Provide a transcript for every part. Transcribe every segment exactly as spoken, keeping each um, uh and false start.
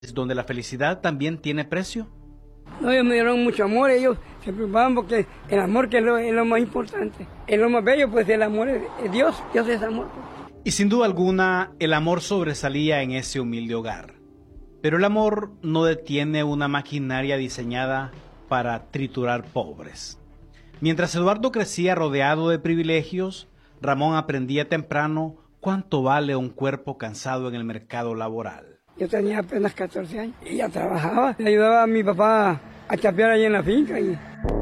¿Es donde la felicidad también tiene precio? No, ellos me dieron mucho amor, ellos se preocupaban porque el amor que es lo, es lo más importante, es lo más bello, pues el amor es, es Dios, Dios es amor. Y sin duda alguna, el amor sobresalía en ese humilde hogar. Pero el amor no detiene una maquinaria diseñada para triturar pobres. Mientras Eduardo crecía rodeado de privilegios, Ramón aprendía temprano cuánto vale un cuerpo cansado en el mercado laboral. Yo tenía apenas catorce años y ya trabajaba. Le ayudaba a mi papá a chapear ahí en la finca. Y...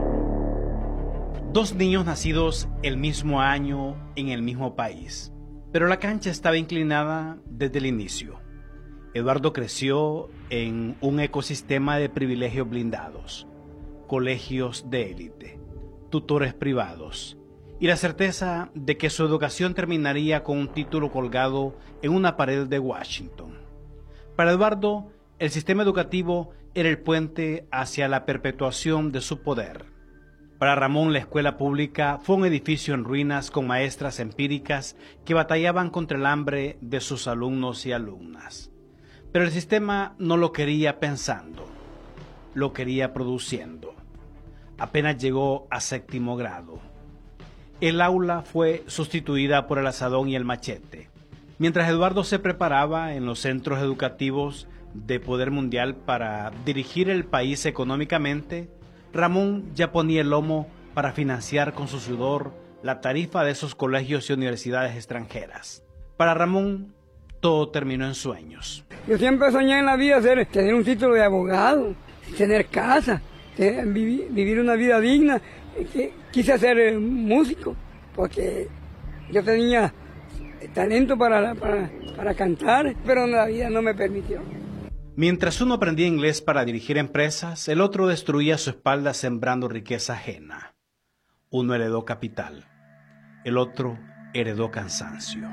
Dos niños nacidos el mismo año en el mismo país. Pero la cancha estaba inclinada desde el inicio. Eduardo creció en un ecosistema de privilegios blindados, colegios de élite, tutores privados y la certeza de que su educación terminaría con un título colgado en una pared de Washington. Para Eduardo, el sistema educativo era el puente hacia la perpetuación de su poder. Para Ramón, la escuela pública fue un edificio en ruinas con maestras empíricas que batallaban contra el hambre de sus alumnos y alumnas. Pero el sistema no lo quería pensando, lo quería produciendo. Apenas llegó a séptimo grado. El aula fue sustituida por el asadón y el machete. Mientras Eduardo se preparaba en los centros educativos de poder mundial para dirigir el país económicamente, Ramón ya ponía el lomo para financiar con su sudor la tarifa de esos colegios y universidades extranjeras. Para Ramón, todo terminó en sueños. Yo siempre soñé en la vida ser, tener un título de abogado, tener casa, tener, vivir, vivir una vida digna. Quise ser músico porque yo tenía talento para, para, para cantar, pero la vida no me permitió. Mientras uno aprendía inglés para dirigir empresas, el otro destruía su espalda sembrando riqueza ajena. Uno heredó capital, el otro heredó cansancio.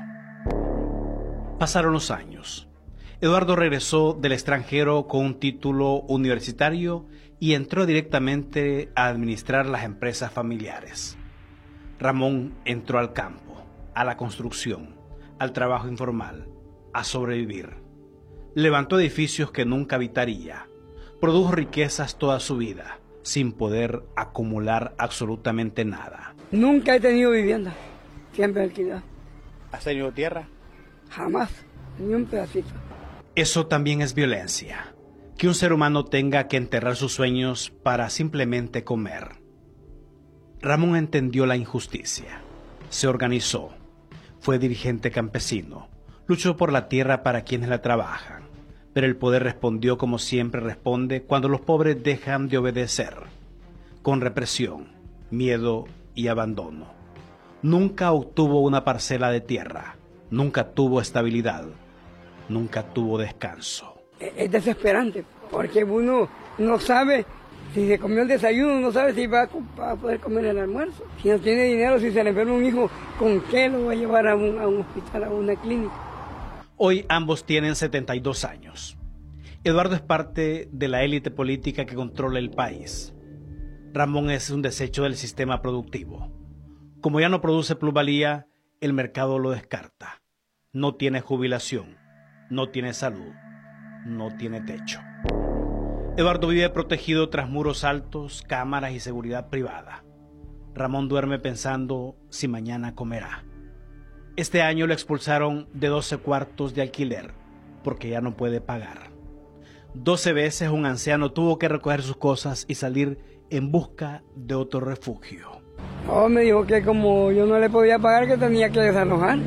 Pasaron los años. Eduardo regresó del extranjero con un título universitario y entró directamente a administrar las empresas familiares. Ramón entró al campo, a la construcción, al trabajo informal, a sobrevivir. Levantó edificios que nunca habitaría. Produjo riquezas toda su vida, sin poder acumular absolutamente nada. Nunca he tenido vivienda, siempre alquilado. ¿Has tenido tierra? Jamás, ni un pedacito. Eso también es violencia, que un ser humano tenga que enterrar sus sueños para simplemente comer. Ramón entendió la injusticia, se organizó, fue dirigente campesino, luchó por la tierra para quienes la trabajan, pero el poder respondió como siempre responde cuando los pobres dejan de obedecer, con represión, miedo y abandono. Nunca obtuvo una parcela de tierra, nunca tuvo estabilidad, nunca tuvo descanso. Es desesperante, porque uno no sabe si se comió el desayuno, no sabe si va a poder comer el almuerzo. Si no tiene dinero, si se le enferma un hijo, ¿con qué lo va a llevar a un, a un hospital, a una clínica? Hoy ambos tienen setenta y dos años. Eduardo es parte de la élite política que controla el país. Ramón es un desecho del sistema productivo. Como ya no produce plusvalía, el mercado lo descarta. No tiene jubilación, no tiene salud, no tiene techo. Eduardo vive protegido tras muros altos, cámaras y seguridad privada. Ramón duerme pensando si mañana comerá. Este año lo expulsaron de doce cuartos de alquiler porque ya no puede pagar. doce veces un anciano tuvo que recoger sus cosas y salir en busca de otro refugio. Oh, me dijo que como yo no le podía pagar, que tenía que desalojar.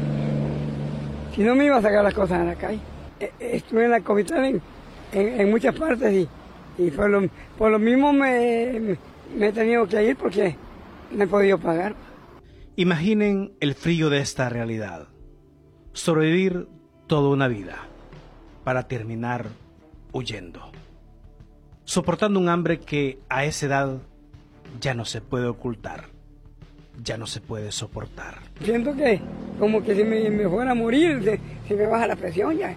Si no, me iba a sacar las cosas a la calle. Estuve en la capital en, en, en muchas partes y, y por, lo, por lo mismo me, me he tenido que ir porque no he podido pagar. Imaginen el frío de esta realidad. Sobrevivir toda una vida para terminar huyendo. Soportando un hambre que a esa edad ya no se puede ocultar. Ya no se puede soportar. Siento que como que si me, me fuera a morir, se, se me baja la presión ya.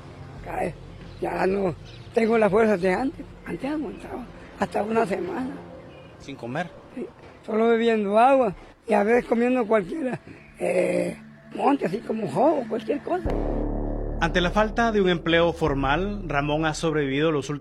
Ya no tengo las fuerzas de antes. Antes aguantaba hasta una semana. ¿Sin comer? Sí, solo bebiendo agua y a veces comiendo cualquier eh, monte, así como jugo, cualquier cosa. Ante la falta de un empleo formal, Ramón ha sobrevivido los últimos